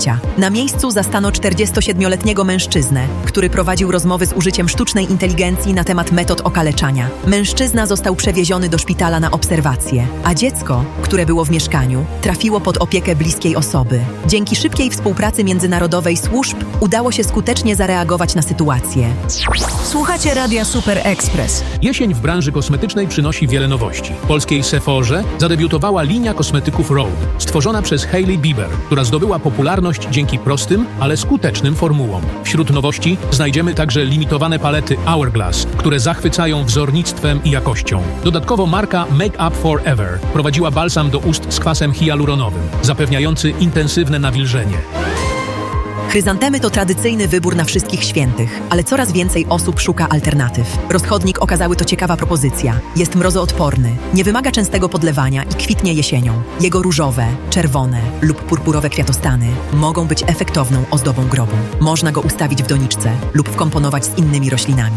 życia. Na miejscu zastano 47-letniego mężczyznę, który prowadził rozmowy z użyciem sztucznej inteligencji na temat metod okaleczania. Mężczyzna został przewieziony do szpitala na obserwację, a dziecko, które było w mieszkaniu, trafiło pod opiekę bliskiej osoby. Dzięki szybkiej współpracy międzynarodowej służb udało się skutecznie zareagować na sytuację. Słuchacie Radia Super Express. Jesień w branży kosmetycznej przynosi wiele nowości. W polskiej Sephorze zadebiutowała linia kosmetyków Rhode, stworzona przez Hailey Bieber, która zdobyła popularność dzięki prostym, ale skutecznym formułom. Wśród nowości znajdziemy także limitowane palety Hourglass, które zachwycają wzornictwem i jakością. Dodatkowo marka Make Up For Ever prowadziła balsam do ust z kwasem hialuronowym, zapewniający intensywne nawilżenie. Chryzantemy to tradycyjny wybór na wszystkich świętych, ale coraz więcej osób szuka alternatyw. Rozchodnik okazały to ciekawa propozycja. Jest mrozoodporny, nie wymaga częstego podlewania i kwitnie jesienią. Jego różowe, czerwone lub purpurowe kwiatostany mogą być efektowną ozdobą grobu. Można go ustawić w doniczce lub wkomponować z innymi roślinami.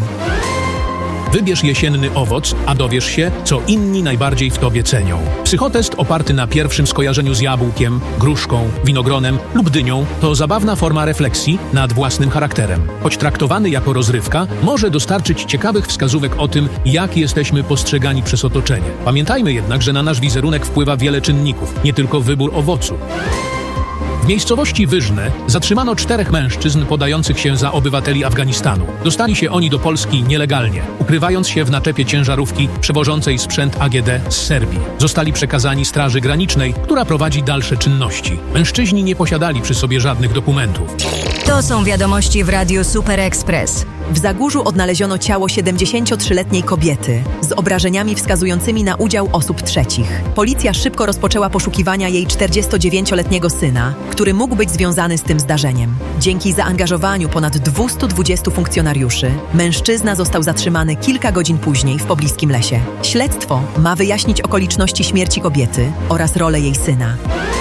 Wybierz jesienny owoc, a dowiesz się, co inni najbardziej w tobie cenią. Psychotest oparty na pierwszym skojarzeniu z jabłkiem, gruszką, winogronem lub dynią to zabawna forma refleksji nad własnym charakterem. Choć traktowany jako rozrywka, może dostarczyć ciekawych wskazówek o tym, jak jesteśmy postrzegani przez otoczenie. Pamiętajmy jednak, że na nasz wizerunek wpływa wiele czynników, nie tylko wybór owocu. W miejscowości Wyżne zatrzymano 4 mężczyzn podających się za obywateli Afganistanu. Dostali się oni do Polski nielegalnie, ukrywając się w naczepie ciężarówki przewożącej sprzęt AGD z Serbii. Zostali przekazani Straży Granicznej, która prowadzi dalsze czynności. Mężczyźni nie posiadali przy sobie żadnych dokumentów. To są wiadomości w Radiu Super Express. W Zagórzu odnaleziono ciało 73-letniej kobiety z obrażeniami wskazującymi na udział osób trzecich. Policja szybko rozpoczęła poszukiwania jej 49-letniego syna, który mógł być związany z tym zdarzeniem. Dzięki zaangażowaniu ponad 220 funkcjonariuszy, mężczyzna został zatrzymany kilka godzin później w pobliskim lesie. Śledztwo ma wyjaśnić okoliczności śmierci kobiety oraz rolę jej syna.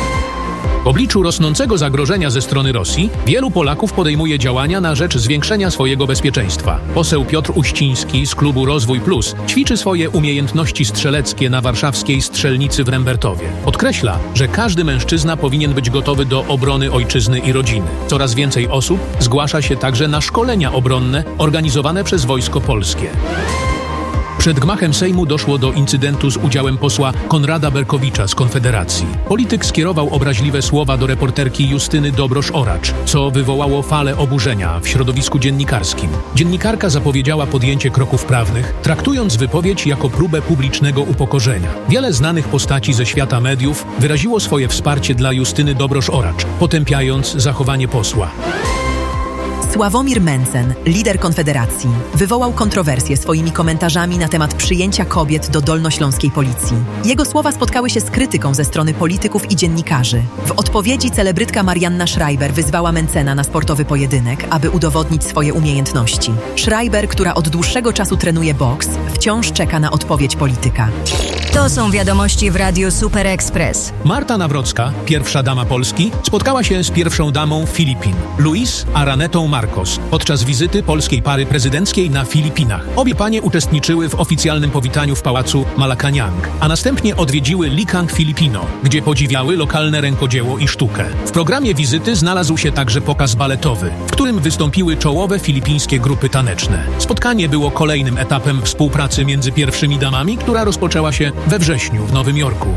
W obliczu rosnącego zagrożenia ze strony Rosji, wielu Polaków podejmuje działania na rzecz zwiększenia swojego bezpieczeństwa. Poseł Piotr Uściński z klubu Rozwój Plus ćwiczy swoje umiejętności strzeleckie na warszawskiej strzelnicy w Rembertowie. Podkreśla, że każdy mężczyzna powinien być gotowy do obrony ojczyzny i rodziny. Coraz więcej osób zgłasza się także na szkolenia obronne organizowane przez Wojsko Polskie. Przed gmachem Sejmu doszło do incydentu z udziałem posła Konrada Berkowicza z Konfederacji. Polityk skierował obraźliwe słowa do reporterki Justyny Dobrosz-Oracz, co wywołało falę oburzenia w środowisku dziennikarskim. Dziennikarka zapowiedziała podjęcie kroków prawnych, traktując wypowiedź jako próbę publicznego upokorzenia. Wiele znanych postaci ze świata mediów wyraziło swoje wsparcie dla Justyny Dobrosz-Oracz, potępiając zachowanie posła. Sławomir Mencen, lider Konfederacji, wywołał kontrowersje swoimi komentarzami na temat przyjęcia kobiet do dolnośląskiej policji. Jego słowa spotkały się z krytyką ze strony polityków i dziennikarzy. W odpowiedzi celebrytka Marianna Schreiber wyzwała Mencena na sportowy pojedynek, aby udowodnić swoje umiejętności. Schreiber, która od dłuższego czasu trenuje boks, wciąż czeka na odpowiedź polityka. To są wiadomości w Radiu Super Express. Marta Nawrocka, pierwsza dama Polski, spotkała się z pierwszą damą Filipin, Luis Aranetą Marcos, podczas wizyty polskiej pary prezydenckiej na Filipinach. Obie panie uczestniczyły w oficjalnym powitaniu w pałacu Malacañang, a następnie odwiedziły Likang Filipino, gdzie podziwiały lokalne rękodzieło i sztukę. W programie wizyty znalazł się także pokaz baletowy, w którym wystąpiły czołowe filipińskie grupy taneczne. Spotkanie było kolejnym etapem współpracy między pierwszymi damami, która rozpoczęła się we wrześniu w Nowym Jorku.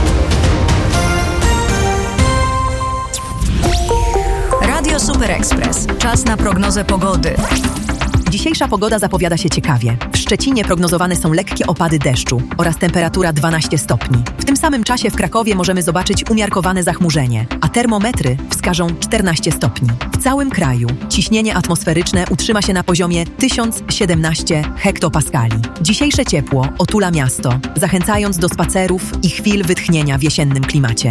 Radio Super Express. Czas na prognozę pogody. Dzisiejsza pogoda zapowiada się ciekawie. W Szczecinie prognozowane są lekkie opady deszczu oraz temperatura 12 stopni. W tym samym czasie w Krakowie możemy zobaczyć umiarkowane zachmurzenie, a termometry wskażą 14 stopni. W całym kraju ciśnienie atmosferyczne utrzyma się na poziomie 1017 hektopaskali. Dzisiejsze ciepło otula miasto, zachęcając do spacerów i chwil wytchnienia w jesiennym klimacie.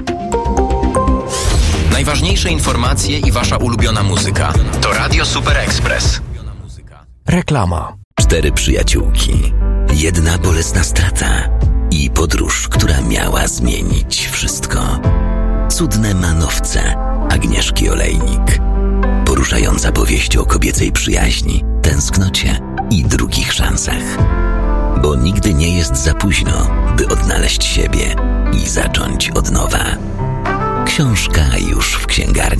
Najważniejsze informacje i wasza ulubiona muzyka to Radio Super Express. Reklama. 4 przyjaciółki, 1 bolesna strata i podróż, która miała zmienić wszystko. Cudne manowce Agnieszki Olejnik. Poruszająca powieść o kobiecej przyjaźni, tęsknocie i drugich szansach. Bo nigdy nie jest za późno, by odnaleźć siebie i zacząć od nowa. Książka już w księgarni.